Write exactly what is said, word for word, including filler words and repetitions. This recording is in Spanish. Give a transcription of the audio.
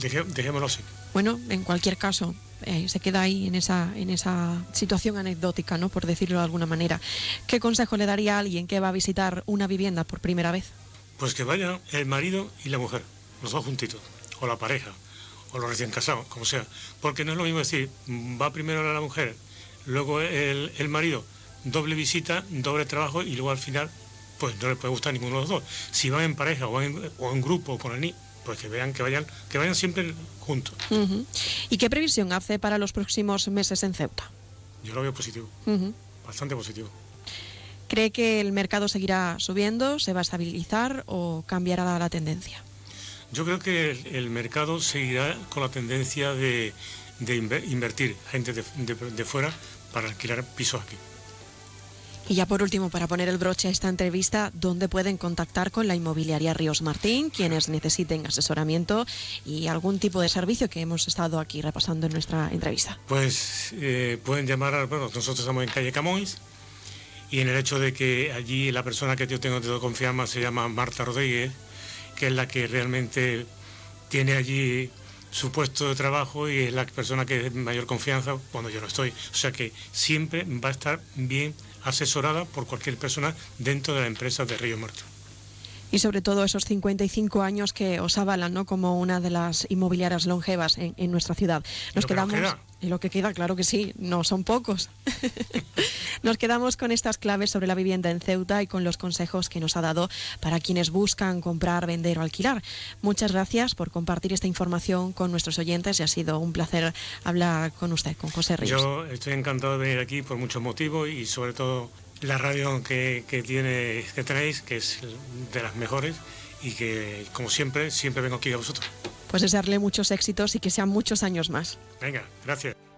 Deje, dejémoslo así. Bueno, en cualquier caso, eh, se queda ahí en esa, en esa situación anecdótica, ¿no?, por decirlo de alguna manera. ¿Qué consejo le daría a alguien que va a visitar una vivienda por primera vez? Pues que vayan el marido y la mujer, los dos juntitos, o la pareja, o los recién casados, como sea. Porque no es lo mismo decir, va primero la mujer, luego el, el marido, doble visita, doble trabajo, y luego al final, pues no les puede gustar ninguno de los dos. Si van en pareja o en, o en grupo o con el niño, pues que vean que vayan que vayan siempre juntos. Uh-huh. ¿Y qué previsión hace para los próximos meses en Ceuta? Yo lo veo positivo, uh-huh. Bastante positivo. ¿Cree que el mercado seguirá subiendo, se va a estabilizar o cambiará la tendencia? Yo creo que el, el mercado seguirá con la tendencia de, de invertir gente de, de, de fuera para alquilar pisos aquí. Y ya por último, para poner el broche a esta entrevista, ¿dónde pueden contactar con la inmobiliaria Ríos Martín quienes necesiten asesoramiento y algún tipo de servicio que hemos estado aquí repasando en nuestra entrevista? Pues eh, pueden llamar, a, bueno, nosotros estamos en calle Camões, y en el hecho de que allí la persona que yo tengo de confianza se llama Marta Rodríguez, que es la que realmente tiene allí su puesto de trabajo y es la persona que es de mayor confianza cuando yo no estoy. O sea que siempre va a estar bien asesorada por cualquier persona dentro de la empresa de Ríos Martín. Y sobre todo esos cincuenta y cinco años que os avalan, ¿no?, como una de las inmobiliarias longevas en, en nuestra ciudad. Nos quedamos, y lo que queda, claro que sí, no son pocos. Nos quedamos con estas claves sobre la vivienda en Ceuta y con los consejos que nos ha dado para quienes buscan comprar, vender o alquilar. Muchas gracias por compartir esta información con nuestros oyentes y ha sido un placer hablar con usted, con José Ríos. Yo estoy encantado de venir aquí por muchos motivos y sobre todo la radio que, que, tiene, que tenéis, que es de las mejores y que, como siempre, siempre vengo aquí a vosotros. Pues desearle muchos éxitos y que sean muchos años más. Venga, gracias.